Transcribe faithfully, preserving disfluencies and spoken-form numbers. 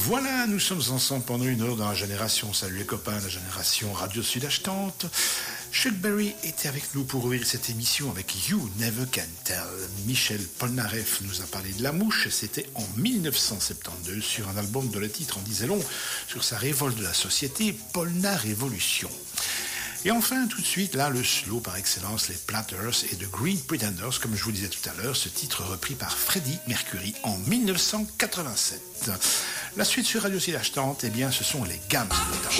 Voilà, nous sommes ensemble pendant une heure dans la génération. Salut les copains, la génération Radio Sud Achetante. Chuck Berry était avec nous pour ouvrir cette émission avec You Never Can Tell. Michel Polnareff nous a parlé de La Mouche. C'était en dix-neuf cent soixante-douze sur un album dont le titre en disait long sur sa révolte de la société, Polna Révolution. Et enfin, tout de suite, là, le slow par excellence, les Platters et The Green Pretenders, comme je vous le disais tout à l'heure, ce titre repris par Freddie Mercury en dix-neuf cent quatre-vingt-sept. La suite sur Radio Sud Achetante, eh bien, ce sont les Gammes, notamment.